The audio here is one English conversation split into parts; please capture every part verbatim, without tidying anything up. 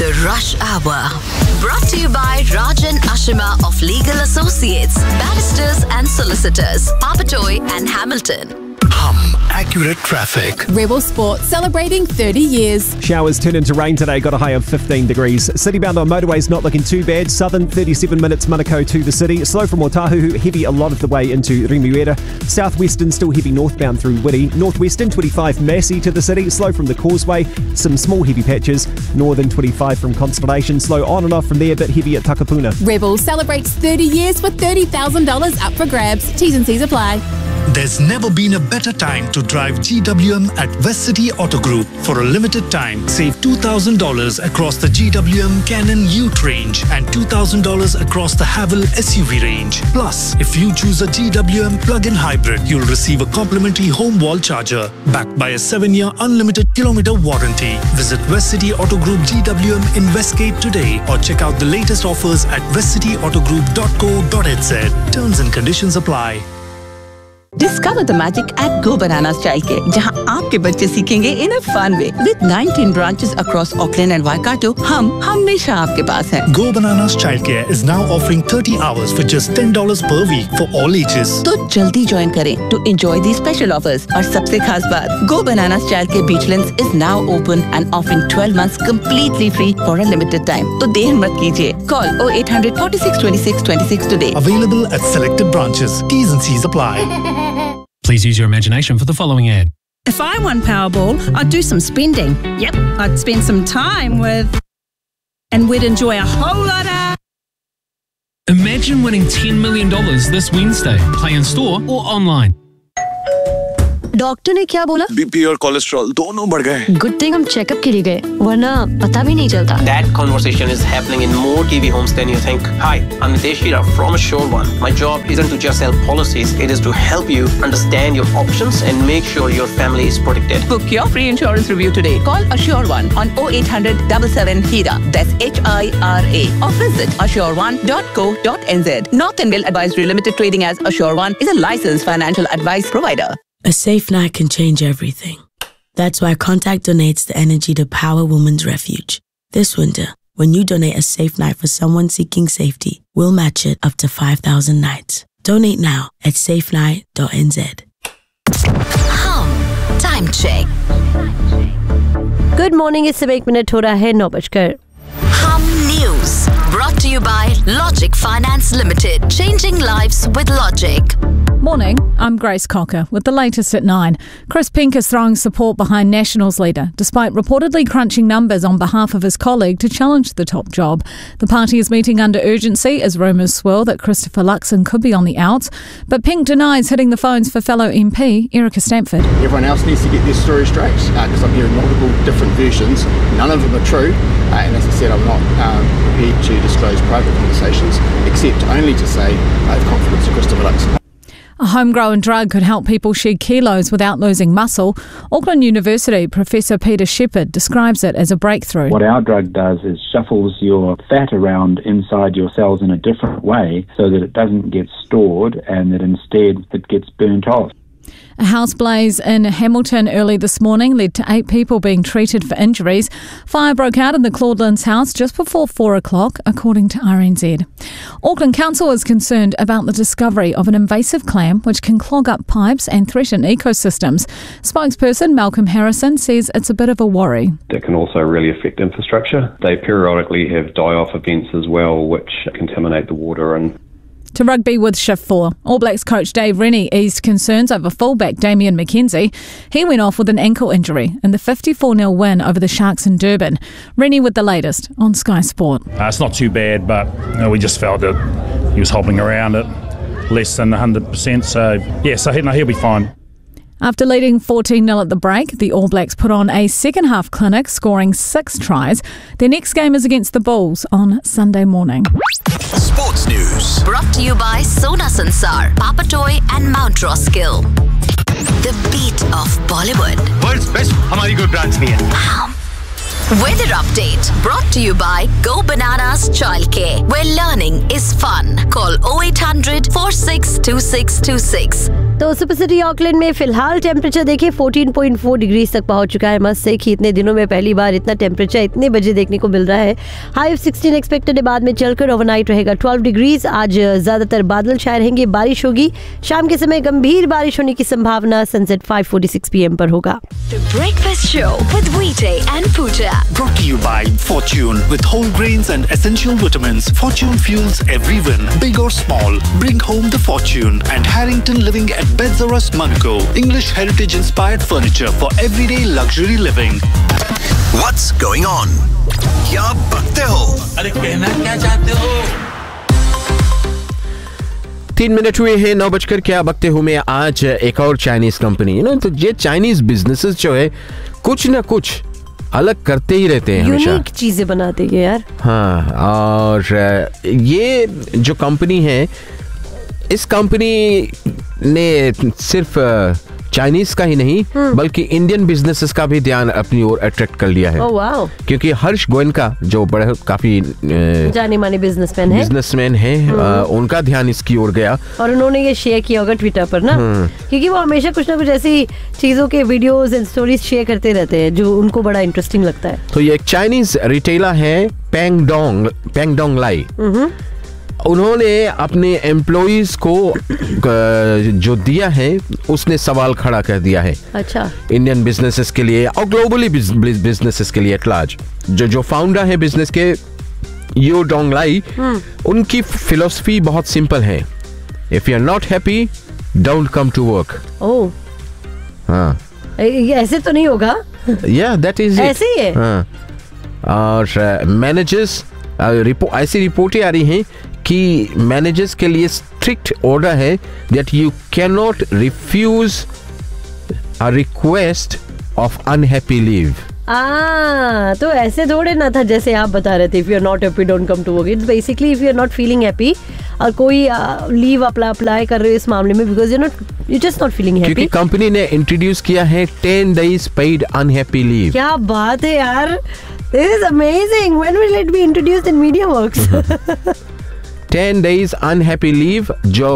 The Rush Hour. Brought to you by Rajan Ashima of Legal Associates, Barristers and Solicitors, Papatoy and Hamilton. Hum, accurate traffic. Rebel Sport celebrating thirty years. Showers turn into rain today, got a high of fifteen degrees. Citybound on motorways not looking too bad. Southern thirty-seven minutes Manukau to the city. Slow from Otahuhu, heavy a lot of the way into Remuera. Southwestern still heavy northbound through Whitty. Northwestern twenty-five Massey to the city. Slow from the Causeway. Some small heavy patches. Northern twenty-five from Constellation. Slow on and off from there, but heavy at Takapuna. Rebel celebrates thirty years with thirty thousand dollars up for grabs. T's and C's apply. There's never been a better time to drive G W M at West City Auto Group. For a limited time, save two thousand dollars across the G W M Cannon Ute range and two thousand dollars across the Haval S U V range. Plus, if you choose a G W M plug-in hybrid, you'll receive a complimentary home wall charger backed by a seven-year unlimited kilometer warranty. Visit West City Auto Group G W M in Westgate today or check out the latest offers at west city auto group dot co dot n z. Terms and conditions apply. Discover the magic at Go Bananas Childcare, जहां आपके बच्चे सीखेंगे in a fun way. With nineteen branches across Auckland and Waikato, हम हमेशा आपके पास हैं. Go Bananas Childcare is now offering thirty hours for just ten dollars per week for all ages. तो जल्दी join करें to enjoy these special offers. और सबसे खास बात, Go Bananas Childcare Beachlands is now open and offering twelve months completely free for a limited time. तो देर मत कीजिए. Call oh eight hundred forty-six twenty-six twenty-six today. Available at selected branches. T's and C's apply. Please use your imagination for the following ad. If I won Powerball, I'd do some spending. Yep, I'd spend some time with... And we'd enjoy a whole lot of... Imagine winning ten million dollars this Wednesday. Play in store or online. Doctor ने क्या बोला? BP और cholesterol दोनों बढ़ गए. Good thing हम checkup के लिए गए, वरना पता भी नहीं चलता. That conversation is happening in more T V homes than you think. Hi, I'm Nitesh Shira from Assure One. My job isn't to just sell policies; it is to help you understand your options and make sure your family is protected. Book your free insurance review today. Call Assure One on oh eight hundred seven seven HIRA. That's H I R A. Or visit assure one dot co dot n z. Northern Bill Advisory Limited trading as Assure One is a licensed financial advice provider. A safe night can change everything. That's why Contact donates the energy to Power Women's Refuge. This winter, when you donate a safe night for someone seeking safety, we'll match it up to five thousand nights. Donate now at safe night dot n z. Hum, time check. Good morning. इस समय एक minute हो रहा है नौ बजकर. Hum News. Brought to you by Logic Finance Limited. Changing lives with Logic. Morning, I'm Grace Cocker with the latest at nine. Chris Pink is throwing support behind Nationals leader, despite reportedly crunching numbers on behalf of his colleague to challenge the top job. The party is meeting under urgency as rumours swirl that Christopher Luxon could be on the outs, but Pink denies hitting the phones for fellow M P Erica Stanford. Everyone else needs to get their story straight, because uh, I'm hearing multiple different versions. None of them are true, uh, and as I said, I'm not um, prepared to disclose private conversations, except only to say I have confidence in Christopher Luxon. A homegrown drug could help people shed kilos without losing muscle. Auckland University Professor Peter Shepherd describes it as a breakthrough. What our drug does is shuffles your fat around inside your cells in a different way so that it doesn't get stored and that instead it gets burnt off. A house blaze in Hamilton early this morning led to eight people being treated for injuries. Fire broke out in the Claudelands house just before four o'clock, according to R N Z. Auckland Council is concerned about the discovery of an invasive clam which can clog up pipes and threaten ecosystems. Spokesperson Malcolm Harrison says it's a bit of a worry. That can also really affect infrastructure. They periodically have die-off events as well, which contaminate the water and To rugby with Shift four. All Blacks coach Dave Rennie eased concerns over fullback Damien McKenzie. He went off with an ankle injury in the fifty-four nil win over the Sharks in Durban. Rennie with the latest on Sky Sport. Uh, it's not too bad, but you know, we just felt that he was hobbling around it less than one hundred percent. So, yeah, so he, no, he'll be fine. After leading fourteen nil at the break, the All Blacks put on a second-half clinic, scoring six tries. Their next game is against the Bulls on Sunday morning. Sports News. Brought to you by Sona Sansar, Papatoy and Mount Roskill. The beat of Bollywood. World's best हमारी कोई branch नहीं है. Hum. Weather update brought to you by Go Bananas Childcare, where learning is fun. Call oh eight hundred four six two six two six. तो super city Auckland में फिलहाल temperature देखिए चौदह point चार डिग्री तक पहुंच चुका है। मस्त से कि इतने दिनों में पहली बार इतना टेम्परेचर इतने बजे देखने को मिल रहा है। हाई ऑफ सोलह एक्सपेक्टेड है, बाद में चलकर ओवरनाइट रहेगा बारह डिग्रीज। आज ज्यादातर बादल छाए रहेंगे, बारिश होगी। शाम के समय गंभीर बारिश होने की संभावना। सनसेट पाँच छियालीस पीएम पर होगा। The Breakfast Show with Vijay and Pooja. Brought to you by Fortune. With whole grains and essential vitamins, Fortune fuels every win, big or small. Bring home the fortune. And Harrington Living at Bedzoras, Monaco. English heritage-inspired furniture for everyday luxury living. What's going on? क्या बकते हो? अरे कहना क्या चाहते हो? तीन minute हुए हैं नौ बजकर क्या बकते हो में आज एक और चाइनीज कंपनी, ना तो ये चाइनीज बिजनेसेस जो है कुछ ना कुछ अलग करते ही रहते हैं, हमेशा यूनिक चीजें बनाते हैं यार। हाँ, और ये जो कंपनी है, इस कंपनी ने सिर्फ चाइनीज का ही नहीं बल्कि इंडियन बिजनेसेस का भी ध्यान अपनी ओर अट्रैक्ट कर लिया है। oh, wow. क्योंकि हर्ष गोयनका जो बड़े काफी जाने माने बिजनेसमैन है बिजनेसमैन है उनका ध्यान इसकी ओर गया और उन्होंने ये शेयर किया होगा ट्विटर पर ना, क्योंकि वो हमेशा कुछ ना कुछ ऐसी चीजों के वीडियोस एंड स्टोरीज शेयर करते रहते हैं जो उनको बड़ा इंटरेस्टिंग लगता है। तो ये एक चाइनीज रिटेलर है पैंगडोंग पैंगडोंग लाई। उन्होंने अपने एम्प्लॉइज को जो दिया है उसने सवाल खड़ा कर दिया है। अच्छा। इंडियन बिजनेसेस के लिए और ग्लोबली बिजनेसेस के लिए एट लार्ज। जो जो फाउंडर है बिजनेस के यो डोंग लाई, उनकी फिलोसफी बहुत सिंपल है। If you are not happy don't come to work. ओह, हाँ, ऐसे तो नहीं होगा। या दैट इज ऐसे ही है। हाँ, और मैनेजर्स ऐसी रिपोर्टें आ रही हैं कि मैनेजर्स के लिए स्ट्रिक्ट ऑर्डर है that you can not refuse a request of unhappy leave. आ, तो ऐसे थोड़े ना था जैसे आप बता रहे थे, if you are not happy don't come to work. It's basically if you are not feeling happy और कोई लीव अप्लाई अप्लाई कर रहे हो इस मामले में because you not you just not feeling happy. क्योंकि कंपनी ने इंट्रोड्यूस किया है ten days paid unhappy leave. क्या बात है यार, this is amazing. When will it be introduced in media works? Ten days unhappy leave जो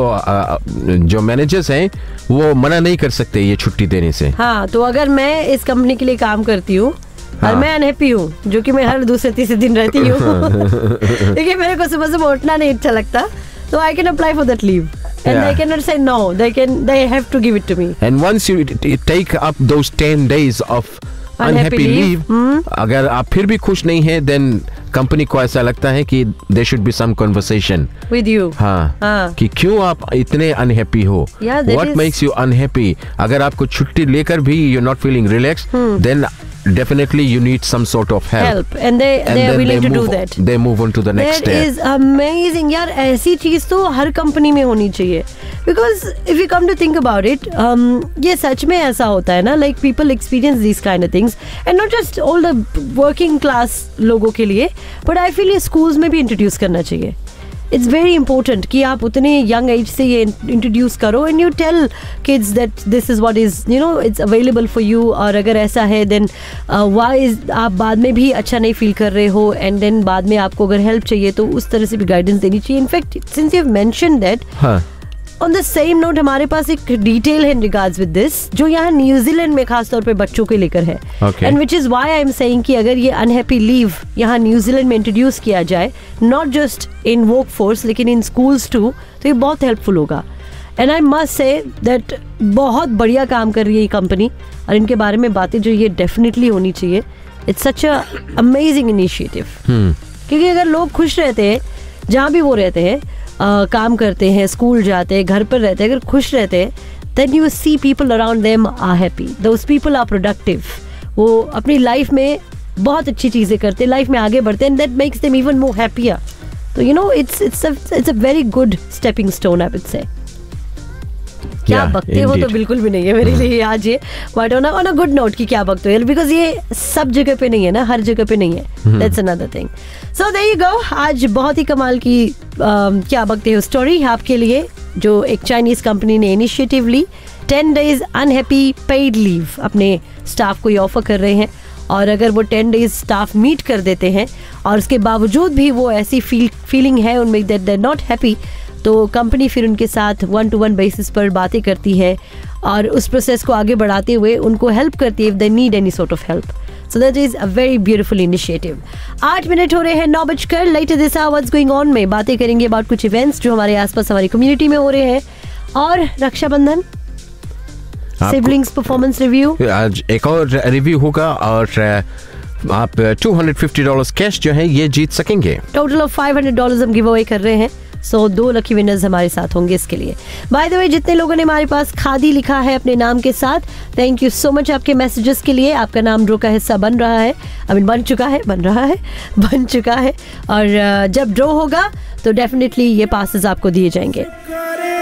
जो मैनेजर्स हैं वो मना नहीं कर सकते ये छुट्टी देने से। हाँ, तो अगर मैं इस कंपनी के लिए काम करती हूँ और मैं अनहैप्पी हूँ, जो कि मैं हर दूसरे तीसरे दिन रहती हूँ क्योंकि मेरे को सुबह सुबह उठना नहीं अच्छा लगता, तो I can apply for that leave and they cannot say no. They can they have to give it to me. And once you take up those ten days of unhappy leave, hmm? अगर आप फिर भी खुश नहीं हैं, then company को ऐसा लगता है कि there should be some conversation with you. हाँ, हाँ. कि क्यों आप इतने अनहैप्पी हो? Yeah, What is... makes you unhappy? अगर आपको छुट्टी लेकर भी you're not feeling relaxed, hmm. then definitely you need some sort of help. Help, and they and they are willing to do that. They move on to the next step. That is amazing, यार। ऐसी चीज तो हर company में होनी चाहिए, because if you come to think about it, um, ये सच में ऐसा होता है ना, like people experience these kind of things, and not just all the working class लोगों के लिए, but I feel ये schools में भी introduce करना चाहिए। It's very important कि आप उतने young age से ये introduce करो and you tell kids that this is what is, you know, it's available for you। और अगर ऐसा है then uh, why is आप बाद में भी अच्छा नहीं feel कर रहे हो and then बाद में आपको अगर help चाहिए तो उस तरह से भी guidance देनी चाहिए। In fact, since you've mentioned that, हाँ. On the same note, हमारे पास एक डिटेल है in regards with this, जो यहाँ न्यूजीलैंड में खास तौर पे बच्चों के लेकर है। okay. And which is why I am saying कि अगर ये अनहैप्पी लीव यहाँ न्यूजीलैंड में इंट्रोड्यूस किया जाए, not just in workforce लेकिन in schools too, तो ये बहुत हेल्पफुल होगा। And I must say that बहुत बढ़िया काम कर रही है ये कंपनी, और इनके बारे में बातें जो ये डेफिनेटली होनी चाहिए। It's such a amazing initiative। hmm. क्योंकि अगर लोग खुश रहते हैं जहाँ भी वो रहते हैं, Uh, काम करते हैं, स्कूल जाते हैं, घर पर रहते हैं, अगर खुश रहते हैं, then you see people around them are happy. Those people are productive. वो अपनी लाइफ में बहुत अच्छी चीजें करते हैं, लाइफ में आगे बढ़ते हैं, and that makes them even more happier. So you know, it's it's a it's a very good stepping stone, I would say. क्या yeah, बकते हो तो बिल्कुल भी नहीं है मेरे लिए आज ये, but on on a good note कि क्या बकते हो, बिकॉज ये सब जगह पे नहीं है ना, हर जगह पे नहीं है। That's another thing. So there you go, आज बहुत ही कमाल की uh, क्या बकते हो स्टोरी आपके लिए, जो एक चाइनीज कंपनी ने इनिशिएटिव ली। Ten days unhappy paid leave अपने स्टाफ को ये ऑफर कर रहे हैं, और अगर वो टेन डेज स्टाफ मीट कर देते हैं और उसके बावजूद भी वो ऐसी फील फीलिंग है उनमें that they are not happy, तो कंपनी फिर उनके साथ वन टू वन बेसिस पर बातें करती है और उस प्रोसेस को आगे बढ़ाते हुए उनको हेल्प करती है if they need any sort of help. So that is a very beautiful initiative. आठ मिनट हो रहे हैं नौ बजकर. Letter this our what's going on में बातें करेंगे अबाउट कुछ इवेंट्स जो हमारे आसपास हमारी कम्युनिटी में हो रहे हैं और रक्षाबंधन सिबलिंग्स परफॉर्मेंस रिव्यू. आज एक और रिव्यू होगा और आप two hundred fifty dollars cash जो है ये जीत सकेंगे. Total of five hundred dollars हम गिव अवे कर रहे हैं. सो so, दो लकी विनर्स हमारे साथ होंगे इसके लिए. बाय द वे, जितने लोगों ने हमारे पास खादी लिखा है अपने नाम के साथ, थैंक यू सो मच आपके मैसेजेस के लिए. आपका नाम ड्रॉ का हिस्सा बन रहा है, आई मीन बन चुका है बन रहा है बन चुका है और जब ड्रॉ होगा तो डेफिनेटली ये पासेस आपको दिए जाएंगे.